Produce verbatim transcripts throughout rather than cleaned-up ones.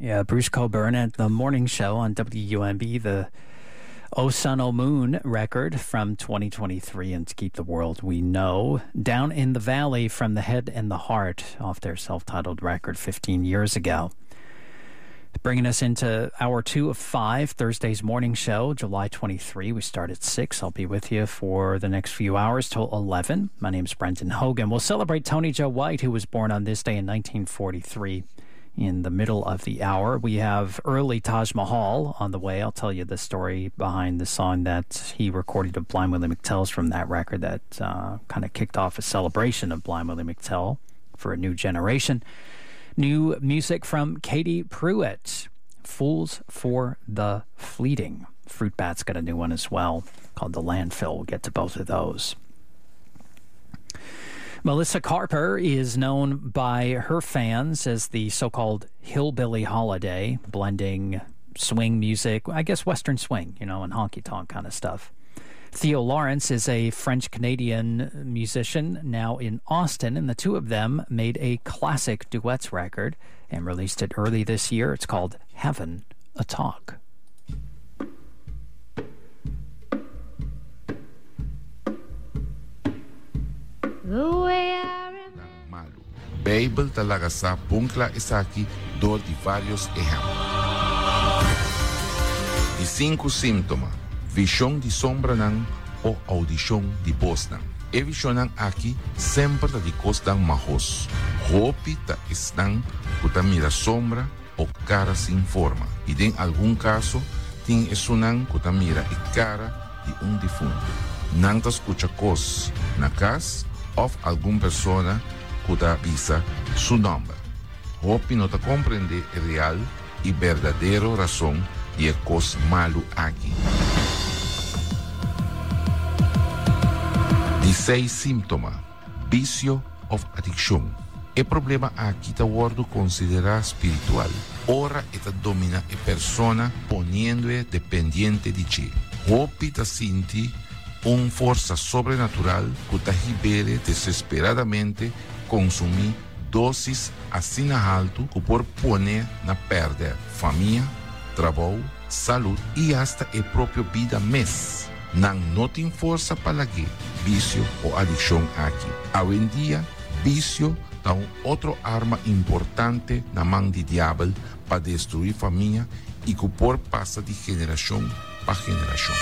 Yeah, Bruce Cockburn at the morning show on W U M B, the O Sun O Moon record from twenty twenty-three, and To Keep the World We Know. Down in the Valley from The Head and the Heart off their self-titled record fifteen years ago. Bringing us into hour two of five, Thursday's morning show, July twenty-third. We start at six. I'll be with you for the next few hours till eleven. My name's Brenton Hogan. We'll celebrate Tony Joe White, who was born on this day in nineteen forty-three. In the middle of the hour, we have early Taj Mahal on the way. I'll tell you the story behind the song that he recorded of Blind Willie McTell's from that record that uh, kind of kicked off a celebration of Blind Willie McTell for a new generation. New music from Katie Pruitt, Fools for the Fleeting. Fruit Bat's got a new one as well called The Landfill. We'll get to both of those. Melissa Carper is known by her fans as the so-called hillbilly holiday, blending swing music, I guess Western swing, you know, and honky-tonk kind of stuff. Theo Lawrence is a French-Canadian musician now in Austin, and the two of them made a classic duets record and released it early this year. It's called Havin' a Talk. Malu. Bible talaga sa pungkla isaki door di varios eham. Di cinco simptoma, vision di sombra ng o audition di voz ng. E vision ng aki sempre ta di kos ng mahos. Hopi ta isnang kuta mira sombra o cara sin forma. Y en algún caso, tin esunang kuta mira e cara di un difunto. Nang ta escucha kos na kas of alguna persona kuta visa su nombre. Hopi no te comprende el real y verdadero razón y el cos malo aquí. Dieciséis síntoma, vicio of addiction. El problema aquí te guardo considera espiritual. Ora eta domina e persona poniéndole dependiente di chi. Hopi te sinti una fuerza sobrenatural que te libere desesperadamente consumir dosis así alto que por poner na perder familia, trabajo, salud y hasta el propio vida mes. Nan no tiene fuerza para que vicio o adicción aquí. Hoy en día, vicio da un otro arma importante na man di diablo para destruir familia y que por pasa de generación para generación.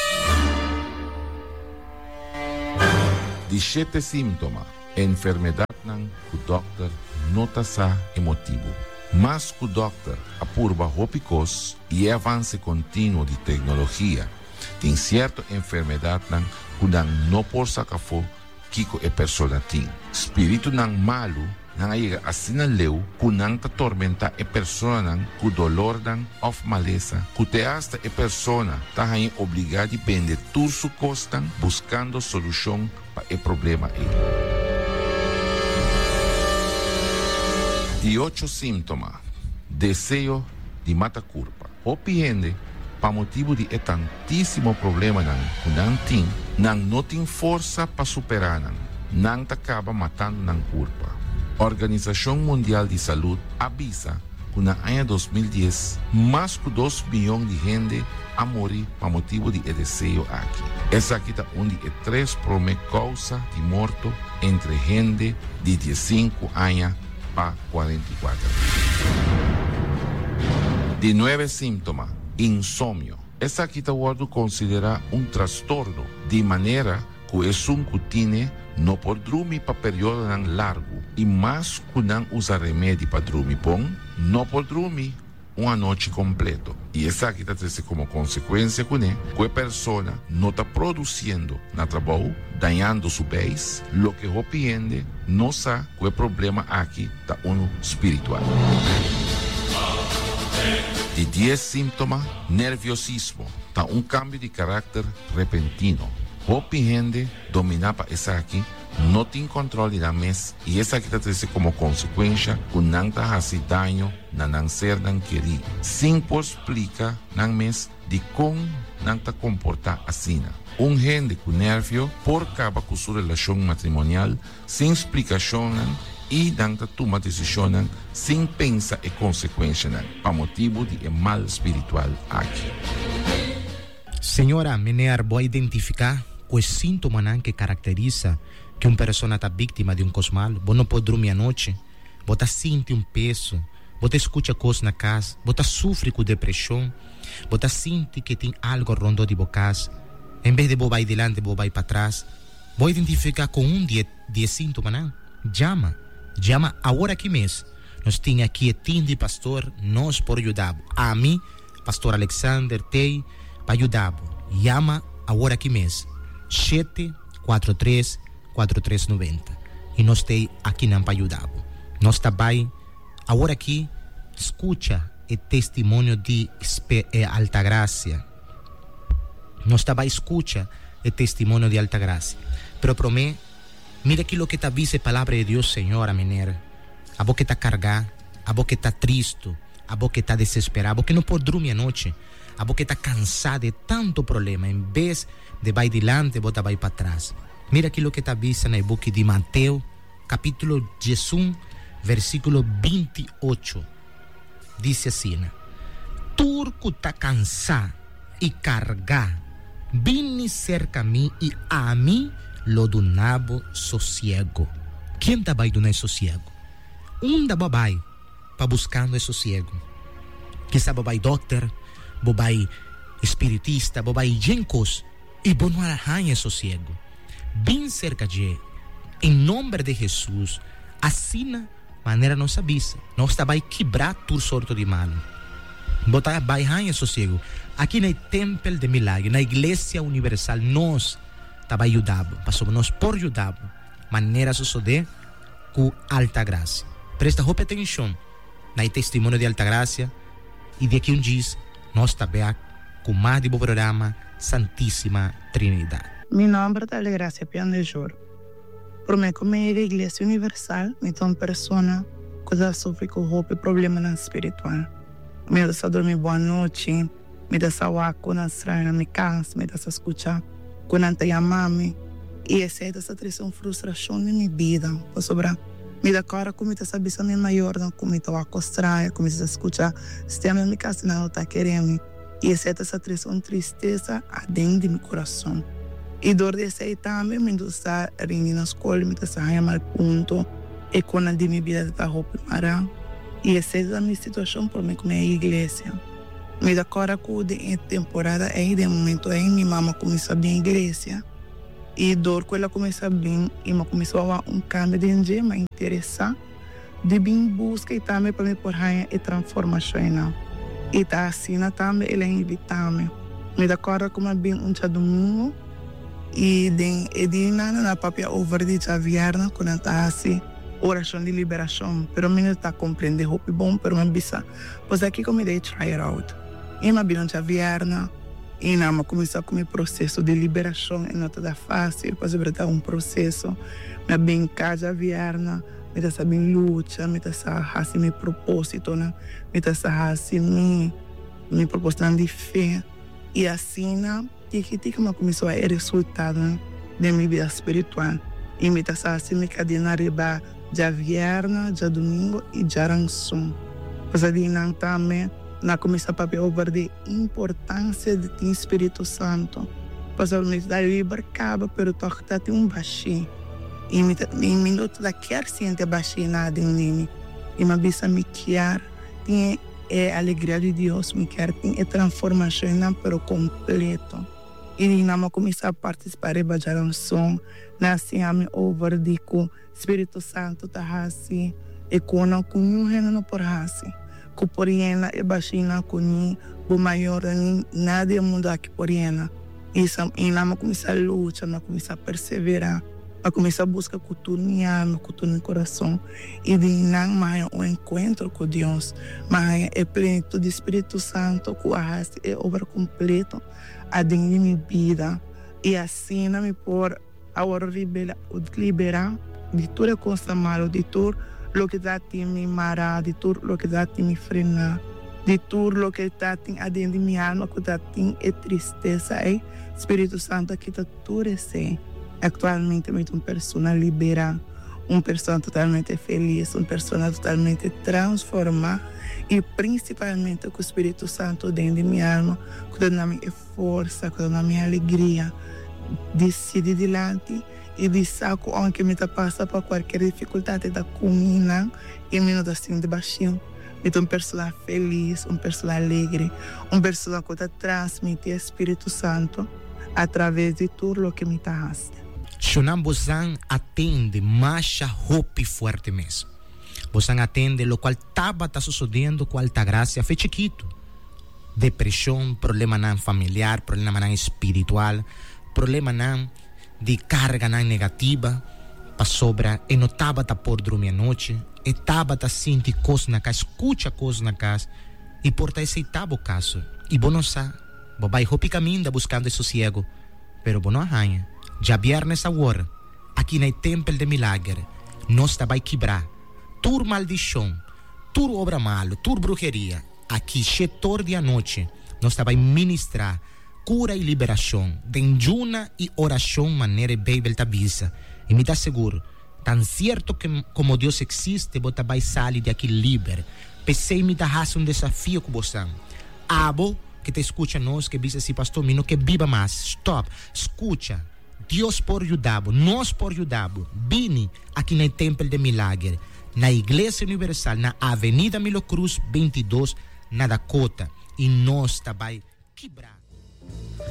Diecisiete síntoma, enfermedad ng ku doctor nota sa emotivo. Mas ku doctor apurba hopicos y avance continuo de tecnología. Tin cierta enfermedad ng ku nang no por sacafo kiko e persona tin. Espíritu ng malo nang aiga asina leu ku nang ta tormenta e persona ng ku dolor ng of maleza. Ku te hasta e persona ta hain obligado de pende tur su costan buscando solución el problema es. De ocho síntomas, deseo de mata culpa. O piende, pa motivo de e tantísimo problema nan, nan tin, nan no tin força para superar nan, nan ta acaba matando nan culpa. Organización Mundial de Salud avisa que en el año dos mil diez, más de dos millones de gente a morir por motivo de deseo aquí. Esa aquí está un de tres prome causa de muerto entre gente de dieciséis años para cuarenta y cuatro. De nueve síntomas, insomnio. Esa aquí está considera un trastorno de manera que es un que tiene no por dormir para periodo tan largo y más que no usa remedio para dormir bon, no por dormir una noche completa. Y esa aquí está como consecuencia que la persona no está produciendo na trabajo, dañando su base, lo que opiende no sabe que el problema aquí está uno espiritual. De diez síntomas, nerviosismo, está un cambio de carácter repentino. Hopi gente dominaba esa aquí, no tiene control de la mes y esa aquí te como consecuencia que nanta hace daño na nan ser nan querí. Sin por explica nan mes de cómo nanta comporta así. Un gente con nervio por caba con su relación matrimonial sin explicación e danta toma decisão sem pensar em consequência, para motivo de mal espiritual aqui. Senhora, menear boa identificar os sintomas que caracteriza que uma pessoa está vítima de um cosmal. Você não pode dormir à noite, você sente um peso, você escuta coisas na casa, você sofre com depressão, você sente que tem algo rondando de boca. Em vez de você vai adiante, você vai para trás. Vou identificar com um de, de sintomas, não? Chama, chama agora aqui mesmo. Nós temos aqui time de pastor, nós por ajudar. A mim, pastor Alexander, Tei, para ajudar. Chama agora aqui mesmo. sete quatro três quatro três nove zero. E nós temos aqui não para ajudar. Nós também, agora aqui, escuta o testemunho de Altagracia. Nós também escuta o testemunho de Altagracia. Pero para mim, mira aquilo que está diz a palavra de Deus, Senhor, menina. A boca está carregada, a boca está triste, a boca está desesperada, a boca não pode dormir à noite, a boca está cansada de tanto problema. Em vez de vai adiante, bota vai para trás. Mira aquilo que está diz na boca de Mateus, capítulo um, versículo vinte e oito. Diz assim: Turco está cansado e carregado, vini cerca a mim e a mim lo donavo sossego. Quem tá vai donar sossego? Um da babai para buscando esse sossego. Que sabe babai doctor, babai espiritista, babai gencos e bom não arranha sossego. Bem cerca de em nome de Jesus, assina maneira nossa bisa. Nós tá vai quebrar tudo sorto de mal. Botar vai arranha sossego. Aqui no Templo de Milagre, na Igreja Universal, nós estava ajudando, passou nós por ajudar, maneira suceder com alta graça. Presta roupa atenção no testemunho de alta graça e daqui um dia nós também com mais de bom programa Santíssima Trinidade. Meu nome é Altagracia Pianejor. Por mim, como é a Igreja Universal, me torno pessoa que já sofre com roupa e problemas espiritual. Me dá dormir boa noite, me dá saúde na estrada, me canso, me dá escutar quando não tem a mãe. E essa é essa tristeza, frustração na minha vida. Para sobrar, me dá cara como eu sabia que minha maior, como eu estou a costrar, como eu estou a escutar, se tem a minha casa, não está querendo. E essa é essa tristeza, tristeza dentro do meu coração. E dor desse aí também, me dá rindo na escola, me dá sair mal ponto, e quando a minha vida está roupa mará. E essa é a minha situação para mim como é a igreja. Me dá cara que de temporada aí, de momento aí, minha mama começou a vir à igreja. E dor que ela começou a vir, e ela começou a um câmbio de energia, me interessar, de vir busca e também para me por raia e transformação. E tá assim, também ela invita-me. Me dá cara como bem um dia domingo, e de de nada na papia over de Xavier, quando está assim, oração de liberação. Pero me não está compreendendo o bom, pero me bisa, pois aqui como de try it out. E me bem um Xavier, e não começou com o processo de liberação, e não está fácil, pois é um processo. Me bem cá Xavier, me está sabendo luta, me está assim meu propósito, me está assim meu meu propósito de fé. E assim, tique tique me começou a ter resultado da minha vida espiritual. E me está assim me cadena riba já vierna, já domingo e já rançom. Pois ali não também na começar a ver de importância de ter Espírito Santo. Pois a universidade libercava, pero toca tem um baixinho. E em minuto da quer sente baixinho nada em mim. E me bisa me quer tem é a alegria de Deus, me quer tem a transformação não pero completo. E não começar a participar de geração, assim a me over de que Espírito Santo tá assim, e quando com um reino não por assim. Que por ena e baixina com o maior nada é mundo aqui por ena. Isso e não começar a luta, não começar a perseverar, não começar a buscar cultura minha alma, cultura no coração e de não mais um encontro com Deus, mas é plenitude do Espírito Santo que a é over completo a dentro de minha vida e assim não me por agora liberar de toda coisa mal, de tudo lo que está em me marar, de tudo lo que está em me frenar, de tudo lo que está dentro de minha alma, que está em é tristeza, e Espírito Santo aqui está tudo assim. Atualmente, eu sou uma pessoa liberada, uma pessoa totalmente feliz, uma pessoa totalmente transformada e principalmente com o Espírito Santo dentro de minha alma, que dá minha força, que dá minha alegria de seguir adiante e de saco onde me passa por qualquer dificuldade da comida e me não assim de baixinho. Então, uma pessoa feliz, uma pessoa alegre, uma pessoa que transmite o Espírito Santo através de tudo o que me faz. Shonam Bozan atende marcha roupa forte mesmo. Bozan atende o qual estava tá sucedendo com alta graça foi chiquito. Depressão, problema não familiar, problema não espiritual, problema não de carga não negativa para sobra e não estava tá por dormir à noite, e estava tá sentir coisa na casa, escuta coisa na casa e por tá aceitar o caso. E bom não sabe, bom vai roupa caminho buscando sossego, pero bom não arranha. Já viernes agora, aqui no Templo de Milagre, nós tá vai quebrar tur maldição, tur obra mal, tur bruxeria. Aqui, setor de a noite, nós tá vai ministrar cura e liberação, denjuna e oração maneira Bíblia tá visa. E me dá seguro, tão certo que como Deus existe, você vai sair de aqui livre. Pensei me dá um desafio com você. Abo, que te escuta nós, que diz assim, pastor, mino que viva mais. Stop, escuta. Deus por ajudar, nós por ajudar. Vini aqui no Templo de Milagre, na Igreja Universal, na Avenida Milo Cruz vinte e dois, na Dakota. E nós também quebrar.